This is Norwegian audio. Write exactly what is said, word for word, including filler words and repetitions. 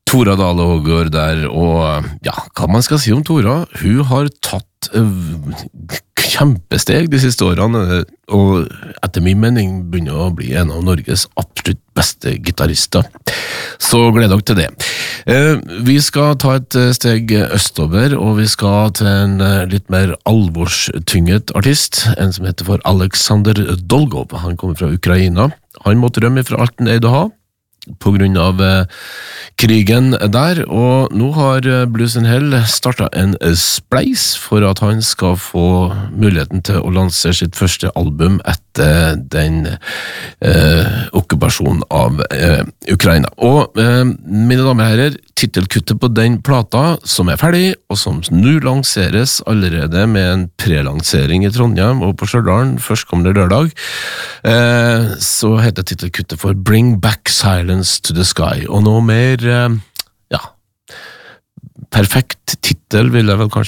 Tora Dale Hågård der, og ja, hva man skal si om Tora? Hun har tatt uh, kjempesteg de siste årene, og etter min mening begynner å bli en av Norges absolutt beste gitarister. Så gled dere til det. Uh, vi skal ta et steg østover, og vi skal til en uh, litt mer alvorstynget artist, en som heter for Alexander Dolgov. Han kommer fra Ukraina. Han måtte rømme fra alt han eide å ha, på grunn av eh, krigen der, og nå har Blues and Hell startet en spleis for at han skal få muligheten til å lansere sitt første album etter den eh, okkupasjonen av eh, Ukraina. Og eh, mine damer og herrer, titelkuttet på den plata som er ferdig, og som nå lanseres allerede med en prelansering i Trondheim og på Stjørdalen førstkommende lørdag, eh, så heter titelkuttet for Bring Back Silence to the Sky, og noe mer, eh, ja, perfekt titel vil jeg vel kanskje